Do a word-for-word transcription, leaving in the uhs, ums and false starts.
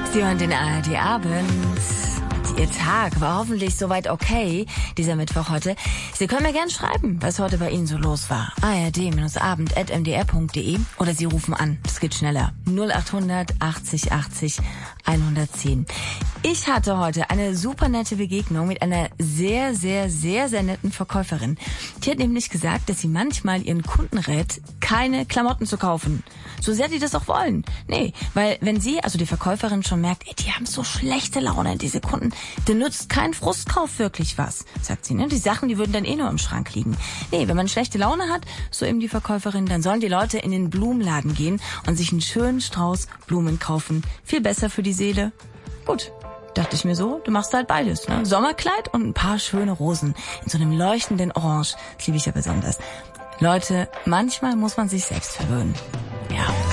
Sie hören den A R D Abend. Ihr Tag war hoffentlich soweit okay, dieser Mittwoch heute. Sie können mir gern schreiben, was heute bei Ihnen so los war. a r d abend at m d r punkt d e oder Sie rufen an. Das geht schneller. null acht hundert achtzig achtzig hundertzehn. Ich hatte heute eine super nette Begegnung mit einer sehr, sehr, sehr, sehr netten Verkäuferin. Die hat nämlich gesagt, dass sie manchmal ihren Kunden rät, keine Klamotten zu kaufen. So sehr die das auch wollen. Nee, weil wenn sie, also die Verkäuferin, schon merkt, ey, die haben so schlechte Laune, diese Kunden, dann nutzt kein Frustkauf wirklich was, sagt sie. Ne? Die Sachen, die würden dann eh nur im Schrank liegen. Nee, wenn man schlechte Laune hat, so eben die Verkäuferin, dann sollen die Leute in den Blumenladen gehen und sich einen schönen Strauß Blumen kaufen. Viel besser für die Seele. Gut. Dachte ich mir so, du machst halt beides, ne? Sommerkleid und ein paar schöne Rosen in so einem leuchtenden Orange. Das liebe ich ja besonders. Leute, manchmal muss man sich selbst verwöhnen. Ja.